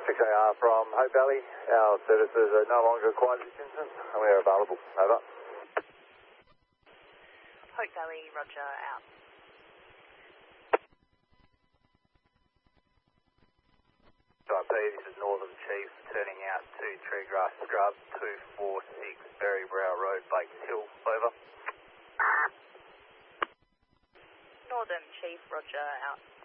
6AR from Hope Valley. Our services are no longer required assistance and we are available. Over. Hope Valley, roger, out. IP, this is Northern Chief, turning out to Treegrass Scrub, 246 Berrybrow Road, Bakes Hill, over. Northern Chief, roger, out.